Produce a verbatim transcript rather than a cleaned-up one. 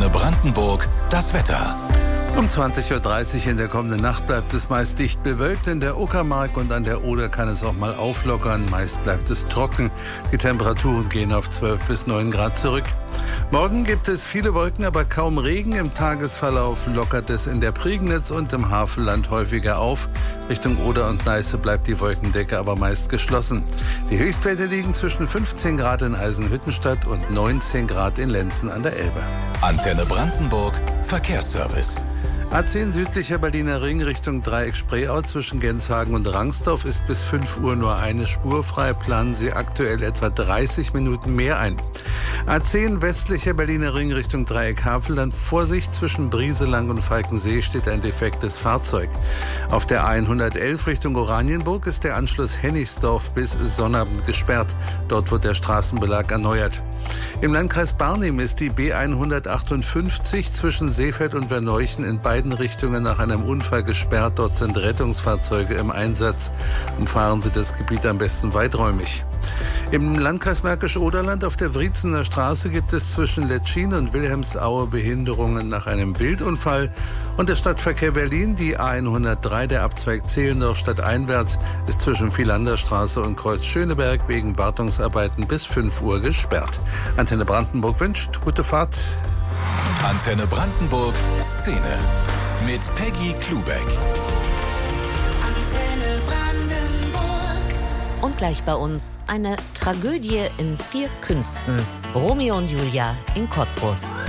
Antenne Brandenburg das Wetter. Um zwanzig Uhr dreißig in der kommenden Nacht bleibt es meist dicht bewölkt. In der Uckermark und an der Oder kann es auch mal auflockern. Meist bleibt es trocken. Die Temperaturen gehen auf zwölf bis neun Grad zurück. Morgen gibt es viele Wolken, aber kaum Regen. Im Tagesverlauf lockert es in der Prignitz und im Havelland häufiger auf. Richtung Oder und Neiße bleibt die Wolkendecke aber meist geschlossen. Die Höchstwerte liegen zwischen fünfzehn Grad in Eisenhüttenstadt und neunzehn Grad in Lenzen an der Elbe. Antenne Brandenburg Verkehrsservice. A zehn südlicher Berliner Ring Richtung Dreieck-Spreeau zwischen Genshagen und Rangsdorf ist bis fünf Uhr nur eine Spur frei. Planen Sie aktuell etwa dreißig Minuten mehr ein. A zehn westlicher Berliner Ring Richtung Dreieck-Havelland. Vorsicht, zwischen Brieselang und Falkensee steht ein defektes Fahrzeug. Auf der hundertelf Richtung Oranienburg ist der Anschluss Hennigsdorf bis Sonnabend gesperrt. Dort wird der Straßenbelag erneuert. Im Landkreis Barnim ist die B hundertachtundfünfzig zwischen Seefeld und Verneuchen in beiden Richtungen nach einem Unfall gesperrt. Dort sind Rettungsfahrzeuge im Einsatz. Umfahren Sie das Gebiet am besten weiträumig. Im Landkreis Märkisch-Oderland auf der Wriezener Straße gibt es zwischen Letschin und Wilhelmsaue Behinderungen nach einem Wildunfall. Und der Stadtverkehr Berlin, die A hundertdrei, der Abzweig Zehlendorf stadteinwärts, ist zwischen Vilanderstraße und Kreuz Schöneberg wegen Wartungsarbeiten bis fünf Uhr gesperrt. Antenne Brandenburg wünscht gute Fahrt. Antenne Brandenburg Szene mit Peggy Klubeck. Und gleich bei uns eine Tragödie in vier Künsten. Romeo und Julia in Cottbus.